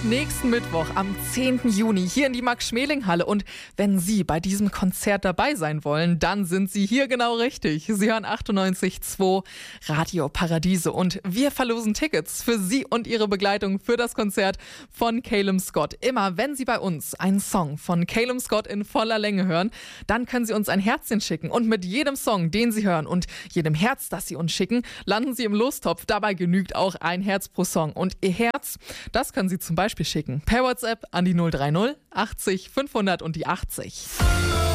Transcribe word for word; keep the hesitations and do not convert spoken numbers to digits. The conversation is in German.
Nächsten Mittwoch am zehnten Juni hier in die Max-Schmeling-Halle. Und wenn Sie bei diesem Konzert dabei sein wollen, dann sind Sie hier genau richtig. Sie hören achtundneunzig Komma zwei Radio Paradiese und wir verlosen Tickets für Sie und Ihre Begleitung für das Konzert von Calum Scott. Immer wenn Sie bei uns einen Song von Calum Scott in voller Länge hören, dann können Sie uns ein Herzchen schicken. Und mit jedem Song, den Sie hören und jedem Herz, das Sie uns schicken, landen Sie im Lostopf. Dabei genügt auch ein Herz pro Song. Und Ihr Herz, das können Sie zum Beispiel schicken per WhatsApp an die null drei null achtzig fünfhundert und die achtzig.